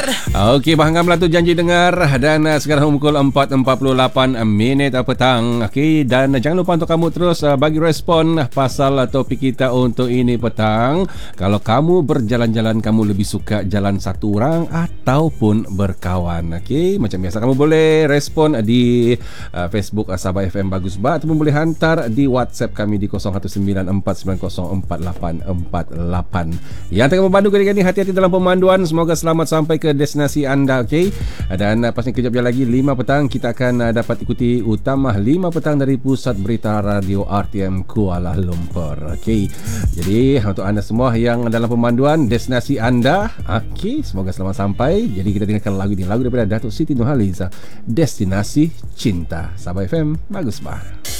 Okey, Bahangam Melatu janji dengar. Dan sekarang pukul 4.48 petang. Okey, dan jangan lupa untuk kamu terus bagi respon pasal topik kita untuk ini petang. Kalau kamu berjalan-jalan, kamu lebih suka jalan satu orang ataupun berkawan. Okey, macam biasa kamu boleh respon di Facebook Sabah FM Bagus Bah, ataupun boleh hantar di WhatsApp kami di 0194904848. Yang tengah memandu kali ini, hati-hati dalam pemanduan. Semoga selamat sampai ke destinasi anda. Okey, dan pastinya kejap lagi 5 petang kita akan dapat ikuti utama 5 petang dari Pusat Berita Radio RTM Kuala Lumpur. Okey, jadi untuk anda semua yang dalam pemanduan destinasi anda, okey, semoga selamat sampai. Jadi kita dengarkan lagu ini, lagu daripada Datuk Siti Nurhaliza, Destinasi Cinta. Sabah FM Bagus Bah.